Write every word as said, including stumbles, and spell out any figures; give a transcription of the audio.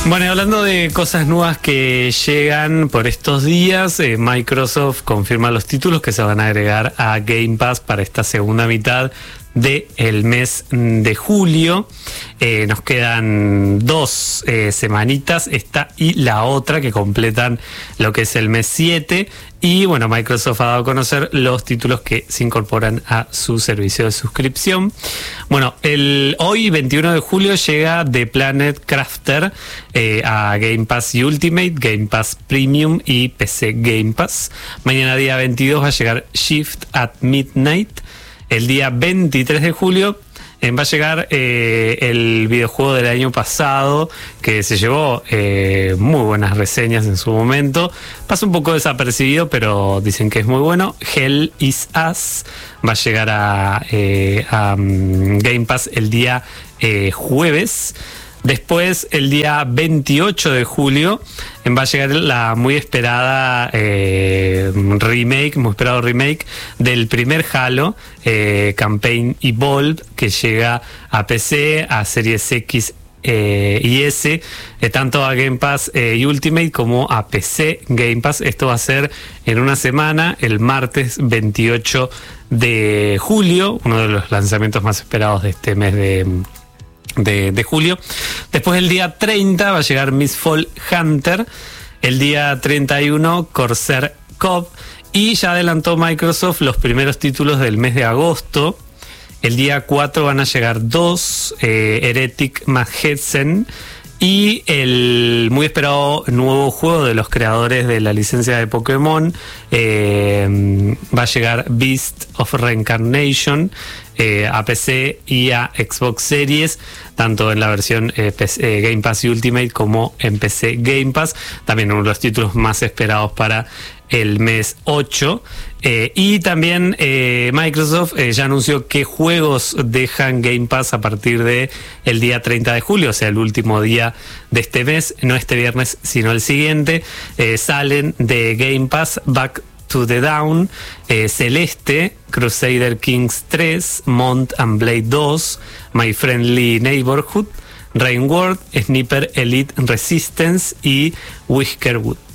Bueno, hablando de cosas nuevas que llegan por estos días, eh, Microsoft confirma los títulos que se van a agregar a Game Pass para esta segunda mitad del mes de julio. Eh, nos quedan dos eh, semanitas, esta y la otra, que completan lo que es el mes siete. Y bueno, Microsoft ha dado a conocer los títulos que se incorporan a su servicio de suscripción. Bueno, el hoy veintiuno de julio llega The Planet Crafter eh, a Game Pass Ultimate, Game Pass Premium y P C Game Pass. Mañana día veintidós va a llegar Shift at Midnight. El día veintitrés de julio eh, va a llegar eh, el videojuego del año pasado, que se llevó eh, muy buenas reseñas en su momento. Pasa un poco desapercibido, pero dicen que es muy bueno. Hell is Us va a llegar a, eh, a um, Game Pass el día eh, jueves. Después, el día veintiocho de julio, va a llegar la muy esperada eh, remake, muy esperado remake del primer Halo, eh, Campaign Evolved, que llega a P C, a Series X eh, y S, eh, tanto a Game Pass eh, Ultimate como a P C Game Pass. Esto va a ser en una semana, el martes veintiocho de julio, uno de los lanzamientos más esperados de este mes de... De, de julio. Después el día treinta va a llegar Mistfall Hunter, el día treinta y uno Corsair Cop, y ya adelantó Microsoft los primeros títulos del mes de agosto. El día cuatro van a llegar dos, eh, Heretic Maghetzen y el muy esperado nuevo juego de los creadores de la licencia de Pokémon. Eh, va a llegar Beast of Reincarnation eh, a P C y a Xbox Series, tanto en la versión eh, P C, eh, Game Pass Ultimate como en P C Game Pass. También uno de los títulos más esperados para el mes ocho. Eh, y también eh, Microsoft eh, ya anunció qué juegos dejan Game Pass a partir de el día treinta de julio, o sea, el último día de este mes, no este viernes, sino el siguiente. Eh, salen de Game Pass Back to the Dawn, eh, Celeste, Crusader Kings tres, Mount and Blade dos, My Friendly Neighborhood, Rain World, Sniper Elite Resistance y Whiskerwood.